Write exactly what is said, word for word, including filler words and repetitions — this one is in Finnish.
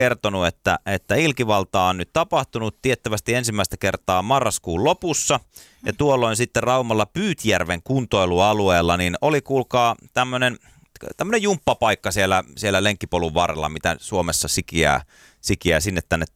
kertonut, että, että ilkivaltaa on nyt tapahtunut tiettävästi ensimmäistä kertaa marraskuun lopussa. Ja tuolloin sitten Raumalla Pyytjärven kuntoilualueella niin oli kuulkaa tämmöinen tämmöinen jumppapaikka siellä, siellä lenkkipolun varrella, mitä Suomessa sikiää, sikiää sinne tänne